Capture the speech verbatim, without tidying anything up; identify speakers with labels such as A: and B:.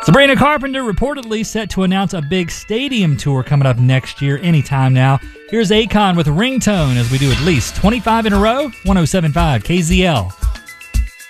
A: Sabrina Carpenter reportedly set to announce a big stadium tour coming up next year anytime now. Here's Akon with Ringtone as we do at least twenty-five in a row. one oh seven point five K Z L.